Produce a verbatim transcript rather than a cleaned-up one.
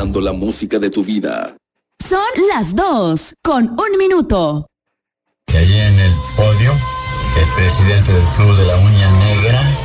escuchando la música de tu vida. Son las dos, con un minuto. Y allí en el podio, el presidente del Club de la Uña Negra,